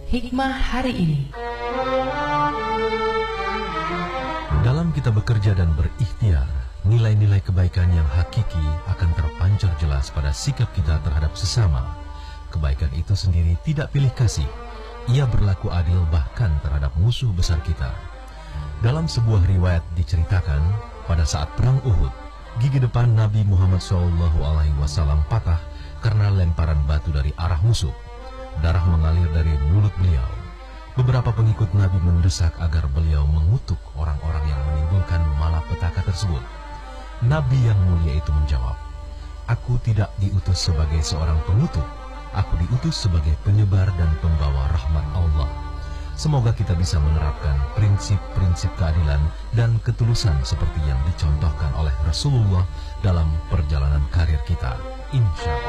Hikmah hari ini. Dalam kita bekerja dan berikhtiar, nilai-nilai kebaikan yang hakiki akan terpancar jelas pada sikap kita terhadap sesama. Kebaikan itu sendiri tidak pilih kasih. Ia berlaku adil bahkan terhadap musuh besar kita. Dalam sebuah riwayat diceritakan, pada saat perang Uhud, gigi depan Nabi Muhammad SAW patah karena lemparan batu dari arah musuh. Darah mengalir dari mulut beliau. Beberapa pengikut Nabi mendesak agar beliau mengutuk orang-orang yang menimbulkan malapetaka tersebut. Nabi yang mulia itu menjawab, "Aku tidak diutus sebagai seorang pengutuk. Aku diutus sebagai penyebar dan pembawa rahmat Allah." Semoga kita bisa menerapkan prinsip-prinsip keadilan dan ketulusan seperti yang dicontohkan oleh Rasulullah dalam perjalanan karir kita. Insya Allah.